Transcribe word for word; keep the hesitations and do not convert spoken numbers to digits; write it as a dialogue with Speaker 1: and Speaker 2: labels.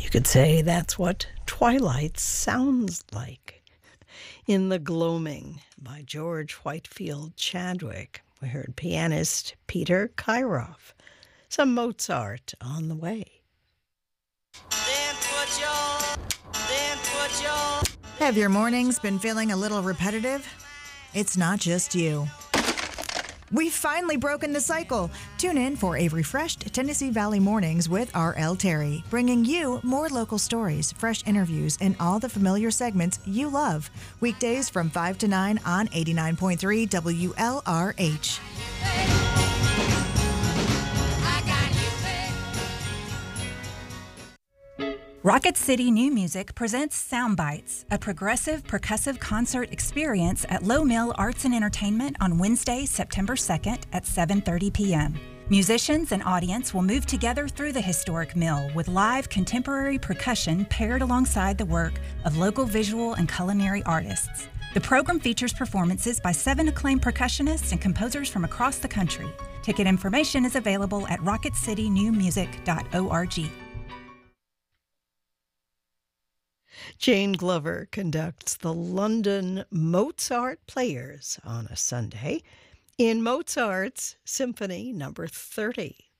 Speaker 1: You could say that's what twilight sounds like. In The Gloaming by George Whitefield Chadwick, we heard pianist Peter Kairoff. Some Mozart on the way.
Speaker 2: Then put your, then put your...
Speaker 3: Have your mornings been feeling a little repetitive? It's not just you. We've finally broken the cycle. Tune in for a refreshed Tennessee Valley Mornings with R L. Terry, bringing you more local stories, fresh interviews, and all the familiar segments you love. Weekdays from five to nine on eighty-nine point three W L R H.
Speaker 4: Rocket City New Music presents Sound Bites, a progressive percussive concert experience at Low Mill Arts and Entertainment on Wednesday, September second at seven thirty p.m. Musicians and audience will move together through the historic mill with live contemporary percussion paired alongside the work of local visual and culinary artists. The program features performances by seven acclaimed percussionists and composers from across the country. Ticket information is available at rocket city new music dot org.
Speaker 1: Jane Glover conducts the London Mozart Players on a Sunday in Mozart's Symphony Number thirty.